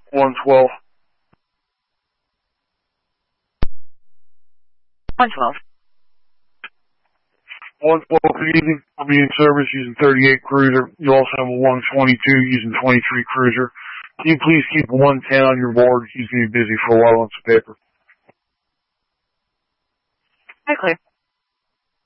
112. 112. 112, good evening. I'll be in service using 38 Cruiser. You also have a 122 using 23 Cruiser. Can you please keep 110 on your board? He's going to be busy for a while on some paper. Hi, Claire.